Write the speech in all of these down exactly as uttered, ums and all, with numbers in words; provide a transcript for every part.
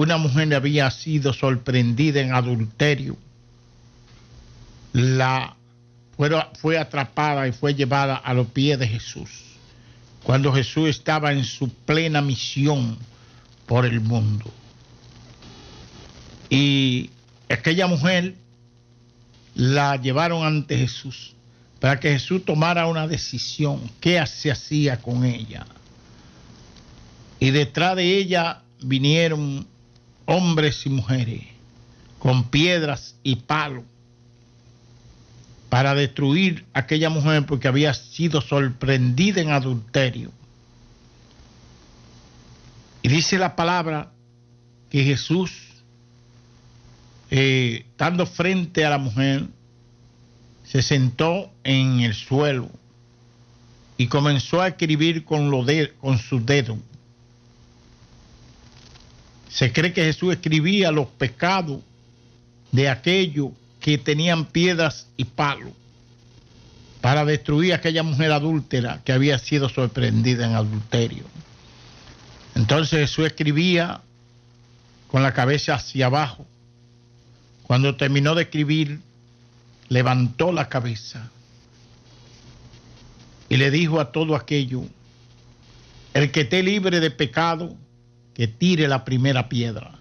una mujer había sido sorprendida en adulterio, la fue, fue atrapada y fue llevada a los pies de Jesús, cuando Jesús estaba en su plena misión por el mundo. Y aquella mujer la llevaron ante Jesús para que Jesús tomara una decisión, qué se hacía con ella. Y detrás de ella vinieron hombres y mujeres con piedras y palos para destruir a aquella mujer porque había sido sorprendida en adulterio. Y dice la palabra que Jesús, eh, estando frente a la mujer, se sentó en el suelo y comenzó a escribir con, los de, con sus dedos. Se cree que Jesús escribía los pecados de aquellos que tenían piedras y palos para destruir a aquella mujer adúltera que había sido sorprendida en adulterio. Entonces Jesús escribía con la cabeza hacia abajo. Cuando terminó de escribir, levantó la cabeza y le dijo a todo aquello: el que esté libre de pecado, que tire la primera piedra.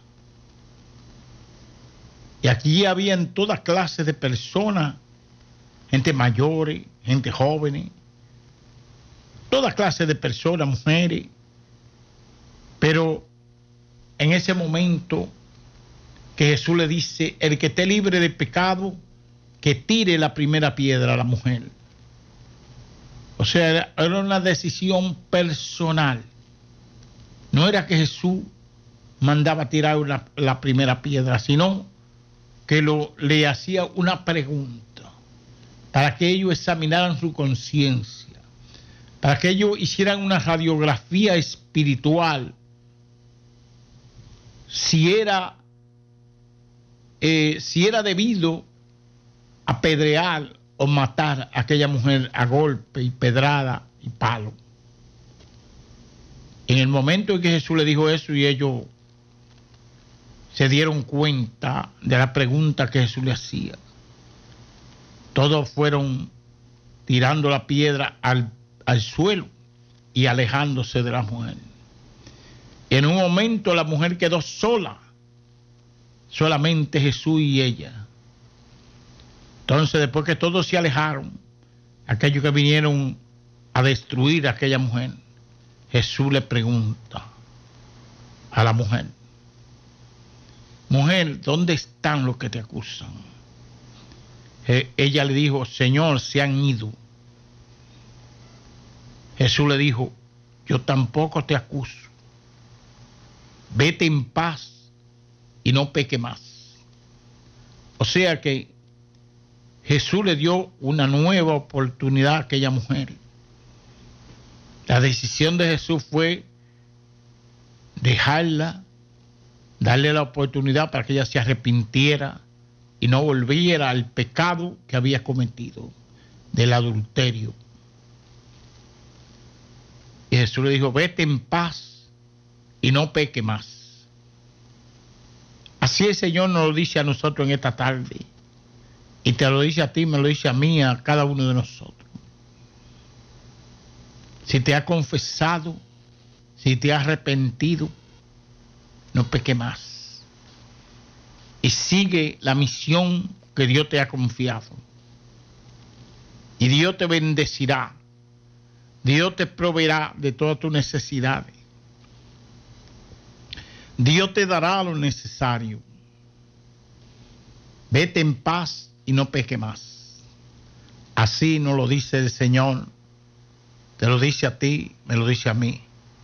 Y aquí habían toda clase de personas, gente mayores, gente jóvenes, toda clase de personas, mujeres. Pero en ese momento que Jesús le dice: el que esté libre de pecado, que tire la primera piedra a la mujer. O sea, era, era una decisión personal. No era que Jesús mandaba tirar una, la primera piedra, sino que lo, le hacía una pregunta para que ellos examinaran su conciencia, para que ellos hicieran una radiografía espiritual, si era, eh, si era debido apedrear o matar a aquella mujer a golpe y pedrada y palo. En el momento en que Jesús le dijo eso y ellos se dieron cuenta de la pregunta que Jesús le hacía, todos fueron tirando la piedra al, al suelo y alejándose de la mujer. Y en un momento la mujer quedó sola, solamente Jesús y ella. Entonces, después que todos se alejaron, aquellos que vinieron a destruir a aquella mujer, Jesús le pregunta a la mujer: mujer, ¿dónde están los que te acusan? Eh, ella le dijo: Señor, se han ido. Jesús le dijo: yo tampoco te acuso. Vete en paz y no peque más. O sea que Jesús le dio una nueva oportunidad a aquella mujer. La decisión de Jesús fue dejarla, darle la oportunidad para que ella se arrepintiera y no volviera al pecado que había cometido, del adulterio. Y Jesús le dijo: vete en paz y no peque más. Así el Señor nos lo dice a nosotros en esta tarde. Y te lo dice a ti, me lo dice a mí, a cada uno de nosotros. Si te has confesado, si te has arrepentido, no peque más. Y sigue la misión que Dios te ha confiado. Y Dios te bendecirá. Dios te proveerá de todas tus necesidades. Dios te dará lo necesario. Vete en paz y no peque más. Así nos lo dice el Señor. Te lo dice a ti, me lo dice a mí.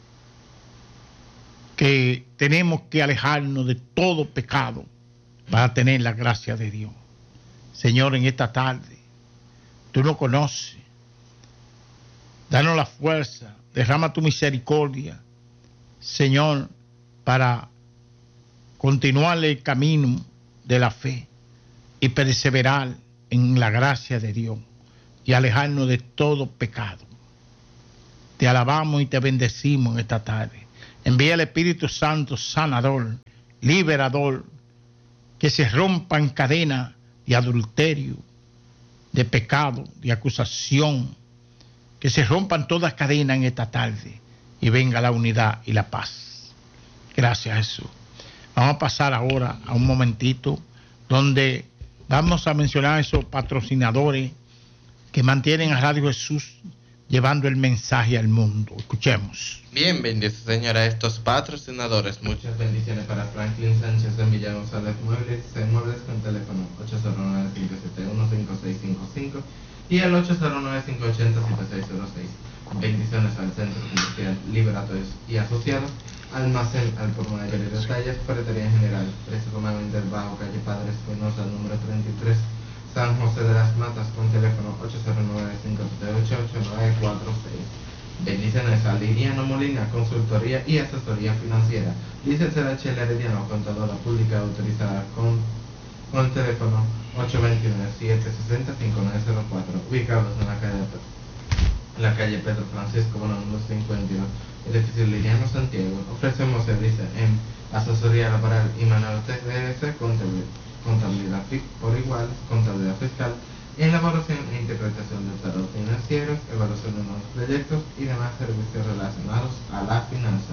Que tenemos que alejarnos de todo pecado para tener la gracia de Dios. Señor, en esta tarde, tú nos conoces. Danos la fuerza, derrama tu misericordia, Señor, para continuar el camino de la fe y perseverar en la gracia de Dios y alejarnos de todo pecado. Te alabamos y te bendecimos en esta tarde. Envía el Espíritu Santo sanador liberador, que se rompan cadenas de adulterio, de pecado, de acusación, que se rompan todas cadenas en esta tarde y venga la unidad y la paz. Gracias, Jesús. Vamos a pasar ahora a un momentito donde vamos a mencionar a esos patrocinadores que mantienen a Radio Jesús llevando el mensaje al mundo. Escuchemos. Bien, bendice señora a estos patrocinadores. Muchas bendiciones para Franklin Sánchez de Villa González Muebles, Muebles con teléfono ocho cero nueve, cinco siete uno, cinco seis cinco cinco y el ocho cero nueve, cinco ocho cero, siete seis cero seis. Bendiciones al Centro Comercial Liberatos y Asociados, almacén al por mayor y detalles, ferretería en general, precio sumamente bajo, calle Padre Espinosa, número treinta y tres, San José de las Matas, con teléfono ocho cero nueve, cinco siete ocho, ocho nueve cuatro seis. Bendiciones a Liliano Molina, consultoría y asesoría financiera, licenciada Chela Herediano, contadora pública autorizada, con, con teléfono ocho dos nueve, siete seis cero, cinco nueve cero cuatro, ubicados en la calle, en la calle Pedro Francisco, bueno, número cincuenta y dos, edificio Liliano Santiago. Ofrecemos servicios en asesoría laboral y manual T D S, contabilidad, contabilidad por igual, contabilidad fiscal, elaboración e interpretación de estados financieros, evaluación de nuevos proyectos y demás servicios relacionados a la finanza.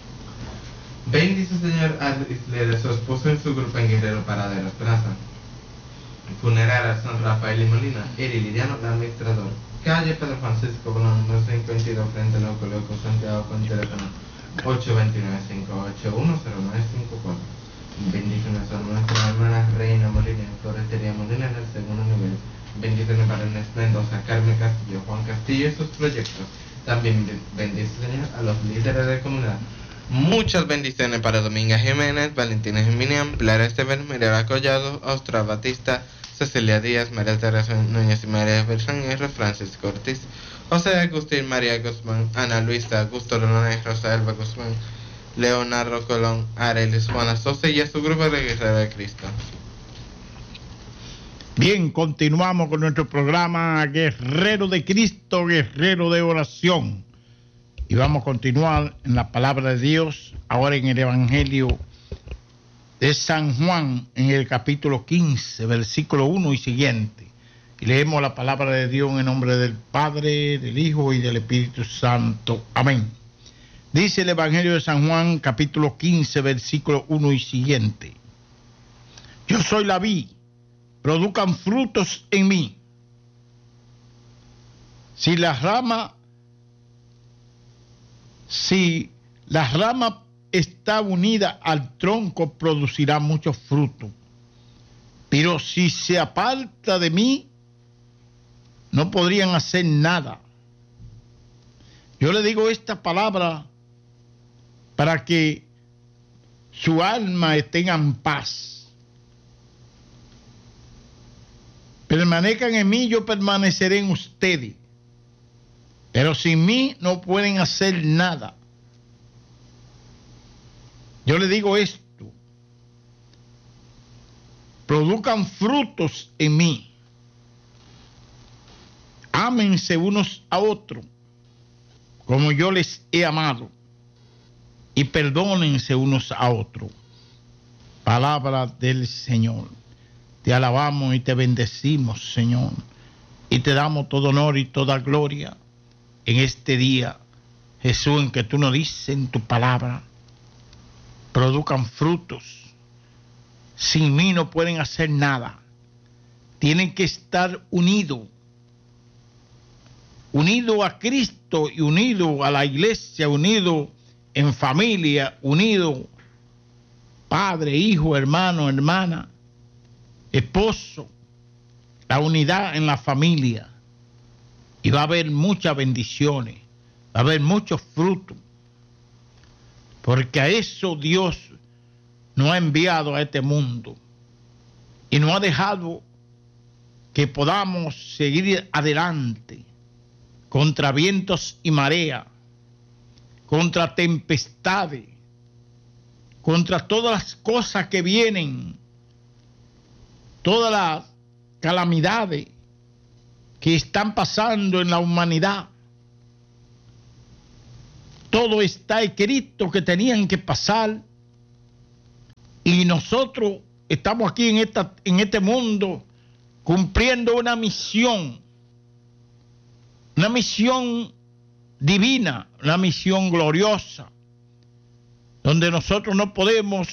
Bendice señor Isle de su esposo en su grupo en Guerrero Paradero Esperanza. Funeraria San Rafael y Molina, Eri Liliano, el administrador. Calle Pedro Francisco, Bolón, número cincuenta y dos, frente al Loco Santiago, con teléfono ocho dos nueve, cinco ocho uno, cero nueve cinco cuatro. Bendiciones a nuestra hermana Reina Molina en Florestería Molina en el segundo nivel. Bendiciones para Ernest Mendoza, Carmen Castillo, Juan Castillo y sus proyectos. También bendiciones a los líderes de comunidad. Muchas bendiciones para Dominga Jiménez, Valentina Jiménez, Pilar Esteban, Mirela Collado, Ostra Batista, Cecilia Díaz, María Teresa Núñez y María Bersanguerro, Francisco Ortiz, José Agustín, María Guzmán, Ana Luisa, Augusto Ronones, Rosa Elba Guzmán, Leonardo Colón, Arelis Juana Sosa y a su grupo de Guerrero de Cristo. Bien, continuamos con nuestro programa Guerrero de Cristo, Guerrero de Oración. Y vamos a continuar en la palabra de Dios, ahora en el Evangelio de San Juan, en el capítulo quince, versículo uno y siguiente. Y leemos la palabra de Dios en el nombre del Padre, del Hijo y del Espíritu Santo. Amén. Dice el Evangelio de San Juan, capítulo quince, versículo uno y siguiente. Yo soy la vid, produzcan frutos en mí. Si la rama, si la rama está unida al tronco, producirá muchos frutos. Pero si se aparta de mí, no podrían hacer nada. Yo le digo esta palabra para que su alma esté en paz. Permanezcan en mí, yo permaneceré en ustedes. Pero sin mí no pueden hacer nada. Yo le digo esto. Produzcan frutos en mí. Ámense unos a otros, como yo les he amado. Y perdónense unos a otros. Palabra del Señor. Te alabamos y te bendecimos, Señor. Y te damos todo honor y toda gloria en este día, Jesús, en que tú nos dices en tu palabra, produzcan frutos. Sin mí no pueden hacer nada. Tienen que estar unidos. Unidos a Cristo y unidos a la iglesia, unidos en familia, unidos padre, hijo, hermano, hermana, esposo. La unidad en la familia. Y va a haber muchas bendiciones, va a haber muchos frutos, porque a eso Dios nos ha enviado a este mundo y nos ha dejado que podamos seguir adelante contra vientos y marea, contra tempestades, contra todas las cosas que vienen, todas las calamidades que están pasando en la humanidad. Todo está escrito que tenían que pasar, Y nosotros estamos aquí en, esta, en este mundo cumpliendo una misión, una misión divina, una misión gloriosa, donde nosotros no podemos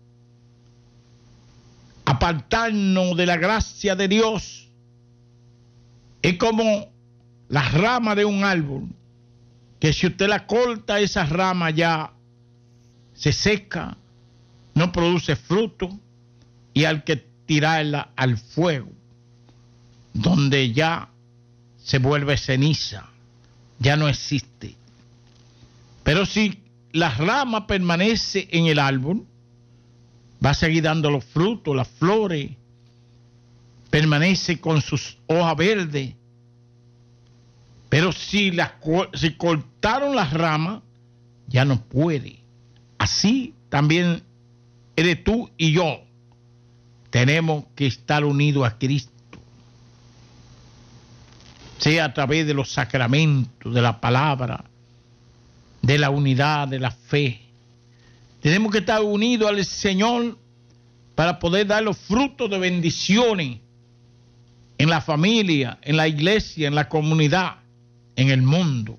apartarnos de la gracia de Dios. Es como la rama de un árbol, que si usted la corta, esa rama ya se seca, no produce fruto, y hay que tirarla al fuego, donde ya se vuelve ceniza, ya no existe. Pero si la rama permanece en el árbol, va a seguir dando los frutos, las flores, permanece con sus hojas verdes. Pero si, la, si cortaron las ramas, ya no puede. Así también eres tú y yo. Tenemos que estar unidos a Cristo, sea a través de los sacramentos, de la palabra, de la unidad, de la fe. Tenemos que estar unidos al Señor para poder dar los frutos de bendiciones en la familia, en la iglesia, en la comunidad, en el mundo.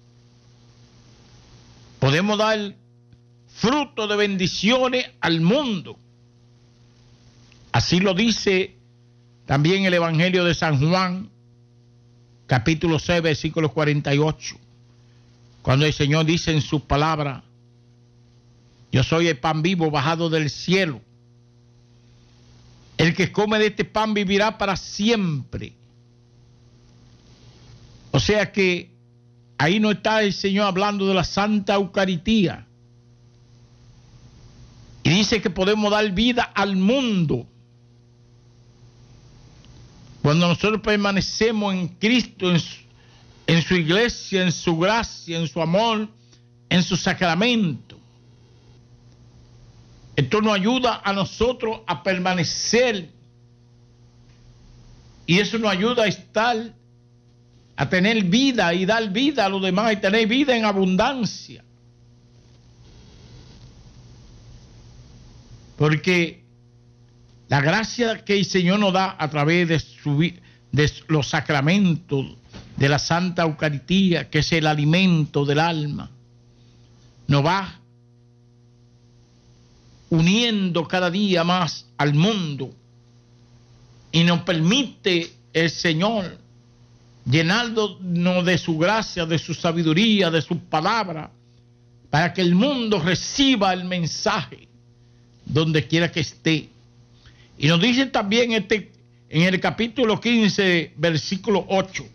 Podemos dar frutos de bendiciones al mundo. Así lo dice también el Evangelio de San Juan, capítulo seis, versículo cuarenta y ocho. Cuando el Señor dice en su palabra: yo soy el pan vivo bajado del cielo. El que come de este pan vivirá para siempre. O sea que ahí no está el Señor hablando de la Santa Eucaristía. Y dice que podemos dar vida al mundo. Cuando nosotros permanecemos en Cristo, en su, en su iglesia, en su gracia, en su amor, en su sacramento. Esto nos ayuda a nosotros a permanecer. Y eso nos ayuda a estar, a tener vida y dar vida a los demás y tener vida en abundancia. Porque la gracia que el Señor nos da a través de, su, de los sacramentos, de la Santa Eucaristía, que es el alimento del alma, nos va uniendo cada día más al mundo y nos permite el Señor llenarnos de su gracia, de su sabiduría, de su palabra, para que el mundo reciba el mensaje donde quiera que esté. Y nos dice también este, en el capítulo quince, versículo ocho: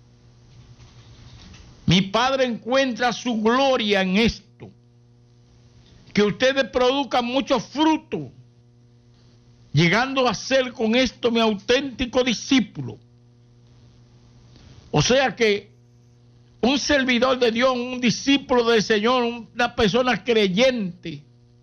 mi Padre encuentra su gloria en esto, que ustedes produzcan mucho fruto, llegando a ser con esto mi auténtico discípulo. O sea que un servidor de Dios, un discípulo del Señor, una persona creyente,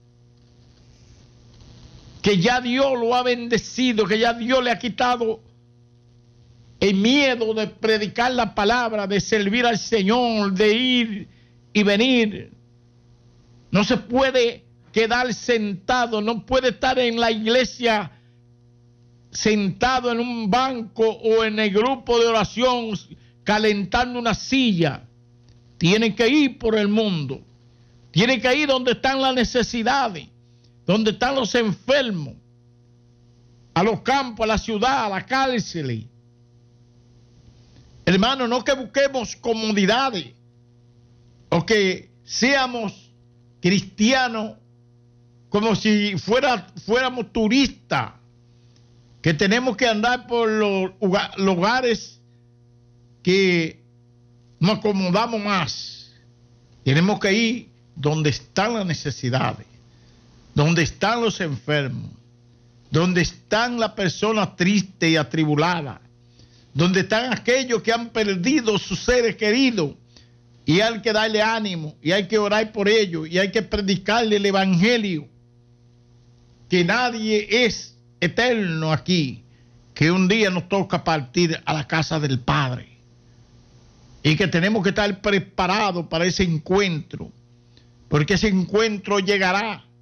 que ya Dios lo ha bendecido, que ya Dios le ha quitado el miedo de predicar la palabra, de servir al Señor, de ir y venir. No se puede quedar sentado, no puede estar en la iglesia sentado en un banco o en el grupo de oración calentando una silla. Tiene que ir por el mundo, tiene que ir donde están las necesidades, donde están los enfermos, a los campos, a la ciudad, a la cárcel. Hermano, no que busquemos comodidades o que seamos cristianos como si fuera, fuéramos turistas, que tenemos que andar por los lugares que nos acomodamos más. Tenemos que ir donde están las necesidades, donde están los enfermos, donde están las personas tristes y atribuladas, donde están aquellos que han perdido sus seres queridos, y hay que darle ánimo, y hay que orar por ellos, y hay que predicarle el evangelio, que nadie es eterno aquí, que un día nos toca partir a la casa del Padre, y que tenemos que estar preparados para ese encuentro, porque ese encuentro llegará.